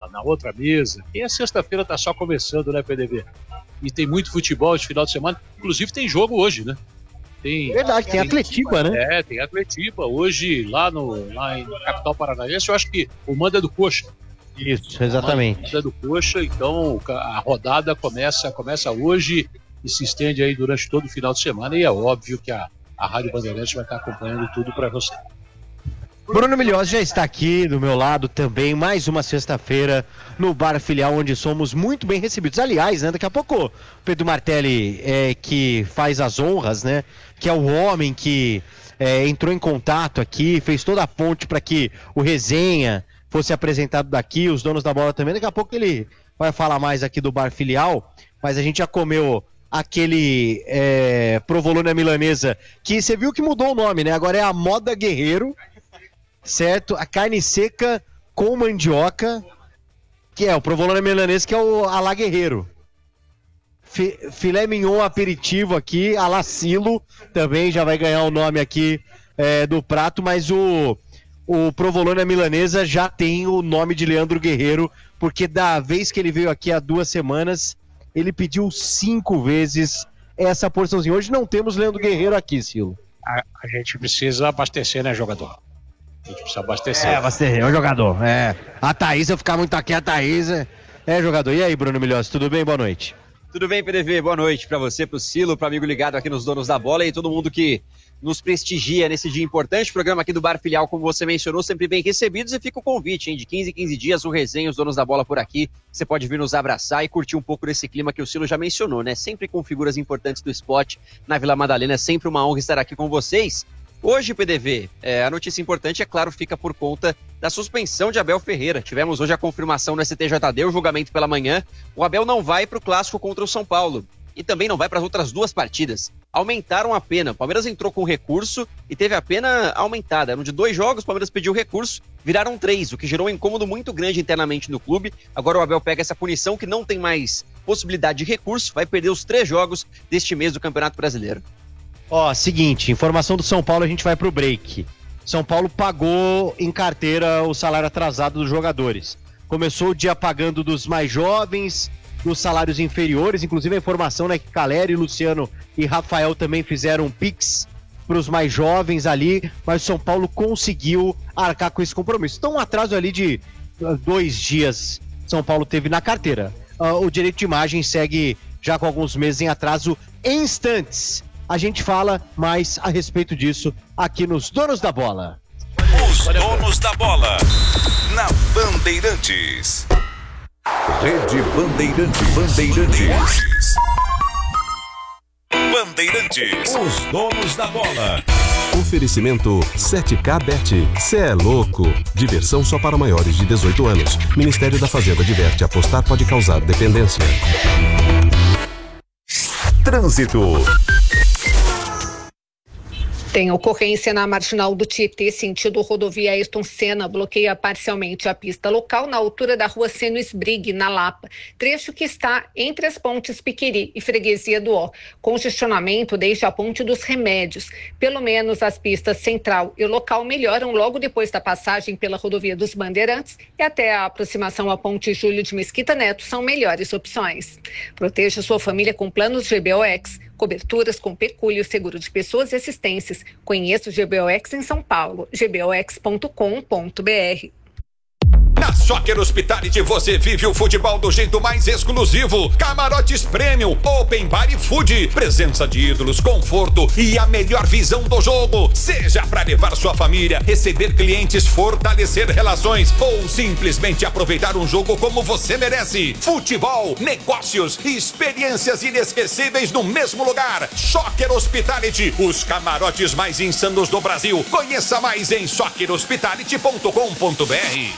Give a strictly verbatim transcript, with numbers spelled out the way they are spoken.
na outra mesa. E a sexta-feira tá só começando, né, P D V? E tem muito futebol esse final de semana. Inclusive tem jogo hoje, né? Tem, Verdade, tem, tem Atletiba, né? É, tem Atletiba. Hoje, lá, no, lá em Capital Paranaense, eu acho que o mando é do Coxa. Isso, exatamente. O mando é do Coxa, então a rodada começa, começa hoje e se estende aí durante todo o final de semana. E é óbvio que a, a Rádio Bandeirantes vai estar acompanhando tudo para você. Bruno Milhozzi já está aqui do meu lado também, mais uma sexta-feira no Bar Filial, onde somos muito bem recebidos. Aliás, né, daqui a pouco o Pedro Martelli, é, que faz as honras, né, que é o homem que é, entrou em contato aqui, fez toda a ponte para que o Resenha fosse apresentado daqui, os donos da bola também. Daqui a pouco ele vai falar mais aqui do Bar Filial, mas a gente já comeu aquele é, provolone milanesa, que você viu que mudou o nome, né? Agora é a Moda Guerreiro. Certo? A carne seca com mandioca, que é o provolone milanês, que é o Alá Guerreiro. Fi, filé mignon aperitivo aqui, Alá Silo, também já vai ganhar o nome aqui é, do prato, mas o, o provolone milanesa já tem o nome de Leandro Guerreiro, porque da vez que ele veio aqui há duas semanas, ele pediu cinco vezes essa porçãozinha. Hoje não temos Leandro Guerreiro aqui, Silo. A, a gente precisa abastecer, né, jogador? A gente precisa abastecer. É, abastecer, é o jogador. É. A Thaís, eu ficar muito aqui, a Thaís é, é jogador. E aí, Bruno Milhozzi, tudo bem? Boa noite. Tudo bem, P D V? Boa noite pra você, pro Silo, pro amigo ligado aqui nos Donos da Bola e todo mundo que nos prestigia nesse dia importante. Programa aqui do Bar Filial, como você mencionou, sempre bem recebidos. E fica o convite, hein? De quinze em quinze dias, o Resenha, os Donos da Bola por aqui. Você pode vir nos abraçar e curtir um pouco desse clima que o Silo já mencionou, né? Sempre com figuras importantes do esporte na Vila Madalena. É sempre uma honra estar aqui com vocês. Hoje, P D V, é, a notícia importante, é claro, fica por conta da suspensão de Abel Ferreira. Tivemos hoje a confirmação no S T J D, o julgamento pela manhã. O Abel não vai para o clássico contra o São Paulo e também não vai para as outras duas partidas. Aumentaram a pena. O Palmeiras entrou com recurso e teve a pena aumentada. Eram de dois jogos, o Palmeiras pediu recurso, viraram três, o que gerou um incômodo muito grande internamente no clube. Agora o Abel pega essa punição que não tem mais possibilidade de recurso, vai perder os três jogos deste mês do Campeonato Brasileiro. Ó, seguinte, informação do São Paulo, a gente vai pro break. São Paulo pagou em carteira o salário atrasado dos jogadores. Começou o dia pagando dos mais jovens, dos salários inferiores, inclusive a informação, né, que Caleri, Luciano e Rafael também fizeram um pix pros mais jovens ali, mas o São Paulo conseguiu arcar com esse compromisso. Então um atraso ali de dois dias São Paulo teve na carteira. Uh, o direito de imagem segue já com alguns meses em atraso. Em instantes a gente fala mais a respeito disso aqui nos Donos da Bola. Os Donos da Bola, na Bandeirantes. Rede Bandeirantes. Bandeirantes. Bandeirantes. Os Donos da Bola. Oferecimento sete K Bet. Cê é louco. Diversão só para maiores de dezoito anos. Ministério da Fazenda adverte: apostar pode causar dependência. Trânsito. Tem ocorrência na marginal do Tietê, sentido rodovia Ayrton Senna, bloqueia parcialmente a pista local na altura da rua Seno Esbrigue, na Lapa. Trecho que está entre as pontes Piqueri e Freguesia do Ó. Congestionamento desde a ponte dos Remédios. Pelo menos as pistas central e local melhoram logo depois da passagem pela rodovia dos Bandeirantes e até a aproximação à ponte Júlio de Mesquita Neto são melhores opções. Proteja sua família com planos G B O X. Coberturas com pecúlio, seguro de pessoas e assistências. Conheça o G B O X em São Paulo, g b o x ponto com ponto b r. Na Soccer Hospitality você vive o futebol do jeito mais exclusivo. Camarotes Premium, Open Bar e Food. Presença de ídolos, conforto e a melhor visão do jogo. Seja para levar sua família, receber clientes, fortalecer relações ou simplesmente aproveitar um jogo como você merece. Futebol, negócios e experiências inesquecíveis no mesmo lugar. Soccer Hospitality, os camarotes mais insanos do Brasil. Conheça mais em soccer hospitality ponto com ponto b r.